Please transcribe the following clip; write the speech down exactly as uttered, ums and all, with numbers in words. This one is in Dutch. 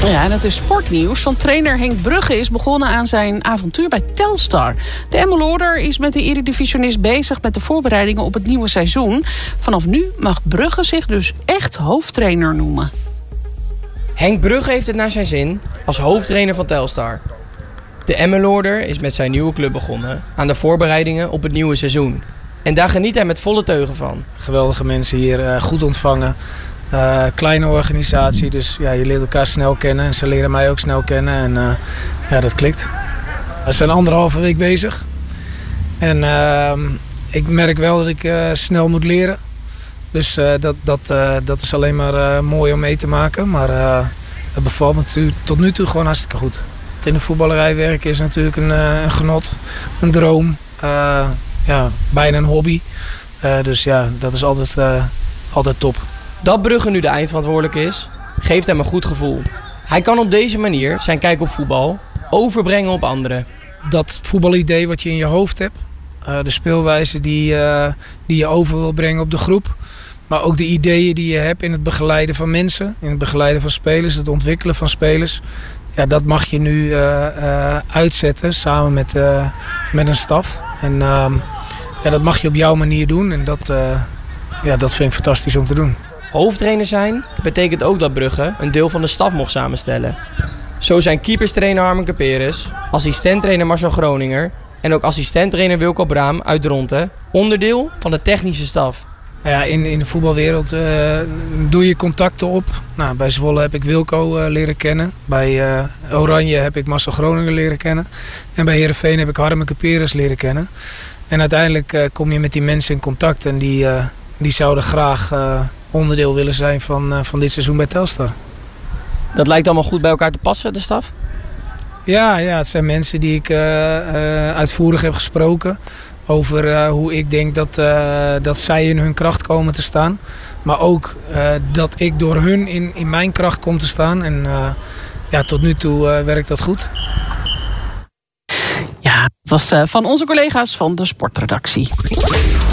Ja, en het is sportnieuws, want trainer Henk Brugge is begonnen aan zijn avontuur bij Telstar. De Emmeloorder is met de eredivisionist bezig met de voorbereidingen op het nieuwe seizoen. Vanaf nu mag Brugge zich dus echt hoofdtrainer noemen. Henk Brugge heeft het naar zijn zin als hoofdtrainer van Telstar. De Emmeloorder is met zijn nieuwe club begonnen aan de voorbereidingen op het nieuwe seizoen. En daar geniet hij met volle teugen van. Geweldige mensen hier, uh, goed ontvangen. Uh, kleine organisatie, dus ja, je leert elkaar snel kennen. En ze leren mij ook snel kennen. En uh, ja, dat klikt. We zijn anderhalve week bezig. En uh, ik merk wel dat ik uh, snel moet leren. Dus uh, dat, dat, uh, dat is alleen maar uh, mooi om mee te maken. Maar uh, het bevalt me tot nu toe gewoon hartstikke goed. In de voetballerij werken is natuurlijk een, uh, een genot, een droom. Uh, ja, bijna een hobby. Uh, dus ja, dat is altijd, uh, altijd top. Dat Brugge nu de eindverantwoordelijke is, geeft hem een goed gevoel. Hij kan op deze manier zijn kijk op voetbal overbrengen op anderen. Dat voetbalidee wat je in je hoofd hebt, uh, de speelwijze die, uh, die je over wil brengen op de groep. Maar ook de ideeën die je hebt in het begeleiden van mensen, in het begeleiden van spelers, het ontwikkelen van spelers. Ja, dat mag je nu uh, uh, uitzetten samen met, uh, met een staf. En uh, ja, dat mag je op jouw manier doen en dat, uh, ja, dat vind ik fantastisch om te doen. Hoofdtrainer zijn betekent ook dat Brugge een deel van de staf mocht samenstellen. Zo zijn keeperstrainer Harmen Caperes, assistenttrainer Marcel Groninger en ook assistenttrainer Wilco Braam uit Dronten onderdeel van de technische staf. Ja, in, in de voetbalwereld uh, doe je contacten op. Nou, bij Zwolle heb ik Wilco uh, leren kennen. Bij uh, Oranje heb ik Marcel Groninger leren kennen. En bij Heerenveen heb ik Harmen Caperes leren kennen. En uiteindelijk uh, kom je met die mensen in contact en die, uh, die zouden graag uh, onderdeel willen zijn van, uh, van dit seizoen bij Telstar. Dat lijkt allemaal goed bij elkaar te passen, de staf? Ja, ja, het zijn mensen die ik uh, uh, uitvoerig heb gesproken. Over uh, hoe ik denk dat, uh, dat zij in hun kracht komen te staan. Maar ook uh, dat ik door hun in, in mijn kracht kom te staan. En uh, ja, tot nu toe uh, werkt dat goed. Ja, het was uh, van onze collega's van de sportredactie.